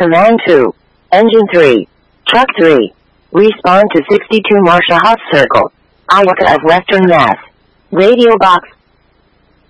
Command 2. Engine 3. Truck 3. Respawn to 62 Marsha Hot Circle, Iowa of Western Mass. Radio box.